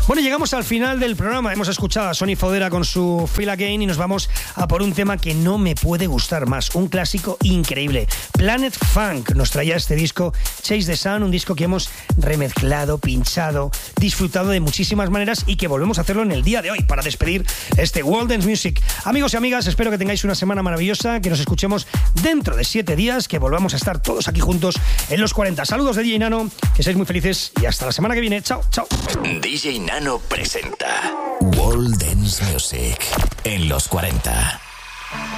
Bueno, llegamos al final del programa. Hemos escuchado a Sonny Fodera con su Feel Again y nos vamos a por un tema que no me puede gustar más. Un clásico increíble. Planet Funk nos traía este disco, Chase the Sun, un disco que hemos remezclado, pinchado, disfrutado de muchísimas maneras y que volvemos a hacerlo en el día de hoy para despedir este World Dance Music. Amigos y amigas, espero que tengáis una semana maravillosa, que nos escuchemos dentro de 7 días, que volvamos a estar todos aquí juntos en los 40. Saludos de DJ Nano, que seáis muy felices y hasta la semana que viene. Chao, chao. DJ Nano presenta World Dance Music en los 40.